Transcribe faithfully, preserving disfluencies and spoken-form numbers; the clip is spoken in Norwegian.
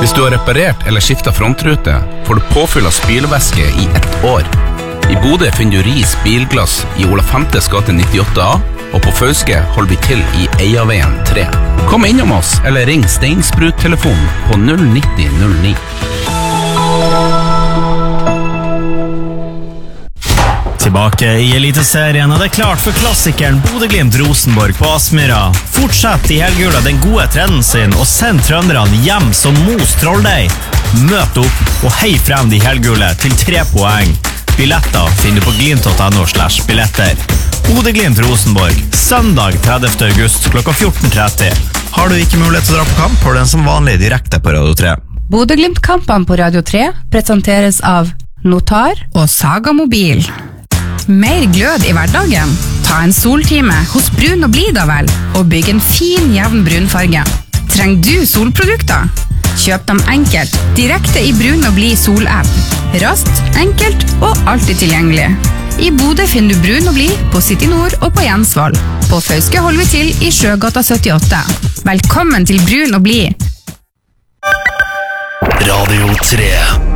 Hvis du har reparert eller skiftet frontrute, får du påfyll av spylevæske i ett år. I Bodø finner du Ris Bilglass i Ola Femtes gate nittiåtte A, og på Fauske holder vi til i Eiaveien tre. Kom innom oss, eller ring Steinsprut-telefonen på null nitti null ni. Tilbake i Eliteserien, og det er klart for klassikeren Bodø-Glimt-Rosenborg på Aspmyra. Fortsett i helgula den gode trenden sin, og send trønderne hjem som Mos Trolldeig. Møt opp og hei frem de helgule til tre poeng. Billetter finner du på glimt.no slash billetter. Bodø-Glimt-Rosenborg, søndag tredivte august klokka fjorten tretti. Har du ikke mulighet til å dra på kamp, har du den som vanlig direkte på Radio tre. Bodø-Glimt-kampene på Radio tre presenteres av Notar og Saga Mobil. Mer glød i hverdagen? Ta en soltime hos Brun og Blid da vel, og bygg en fin, jevn brunfarge. Trenger du solprodukter? Kjøp dem enkelt, direkte i Brun og Blid sol-app. Raskt, enkelt og alltid tilgjengelig. I Bodø finner du Brun og Blid på City Nord og på Jensvoll. På Fauske holder vi til i Sjøgata syttiåtte. Velkommen til Brun og Blid. Radio tre.